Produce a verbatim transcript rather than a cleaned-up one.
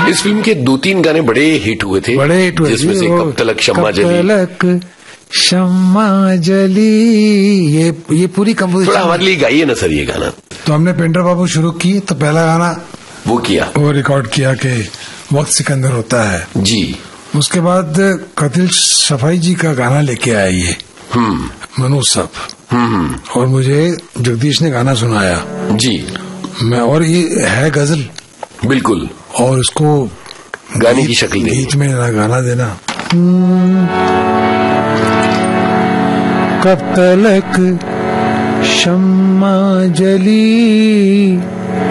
इस फिल्म के दो तीन गाने बड़े हिट हुए थे, बड़े हिट हुए, जिसमें से कब तलक शम्मा जली, तलक शम्मा जली, ये ये पूरी कंपोजिशन। थोड़ा हमारे लिए गाइए ना सर ये गाना। तो हमने पेंटर बाबू शुरू की तो पहला गाना वो किया, वो रिकॉर्ड किया कि वक्त सिकंदर होता है जी। उसके बाद कतिल सफाई जी का गाना लेके आए ये मनोज साहब, और मुझे जगदीश ने गाना सुनाया जी। मैं, और ये है गजल बिल्कुल, और उसको गाने की शक्ल देनी, गीत में ना गाना देना। कब तलक शम्मा जली